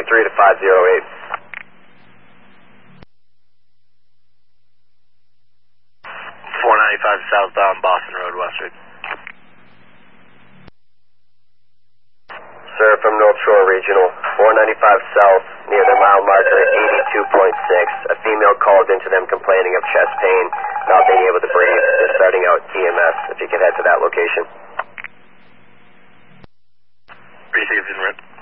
523 to 508. 495 southbound Boston Road, Westwood. Sir, from North Shore Regional, 495 south, near the mile marker at 82.6. A female called into them complaining of chest pain, not being able to breathe. They're starting out EMS, if you can head to that location. Received en route.